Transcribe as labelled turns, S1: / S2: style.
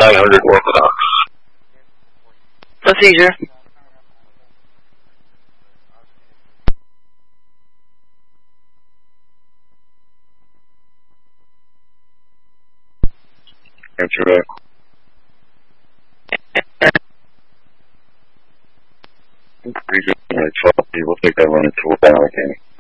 S1: 900 Orthodox.
S2: Procedure.
S1: Answer that. Like 12 people take that one into a balance game.